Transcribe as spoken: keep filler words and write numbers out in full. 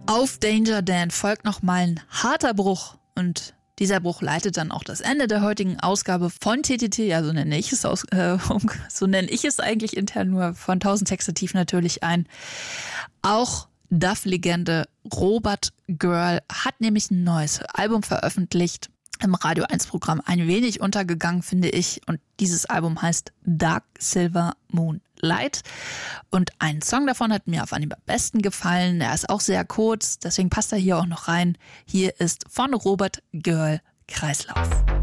Auf Danger Dan folgt nochmal ein harter Bruch und dieser Bruch leitet dann auch das Ende der heutigen Ausgabe von T T T, ja so nenne ich es, aus, äh, so nenne ich es eigentlich intern nur von tausend Texte tief natürlich ein. Auch Duff-Legende Robert Girl hat nämlich ein neues Album veröffentlicht. Im Radio eins Programm ein wenig untergegangen, finde ich. Und dieses Album heißt Dark Silver Moonlight. Und ein Song davon hat mir auf Anhieb am besten gefallen. Er ist auch sehr kurz, deswegen passt er hier auch noch rein. Hier ist von Robert Girl Kreislauf.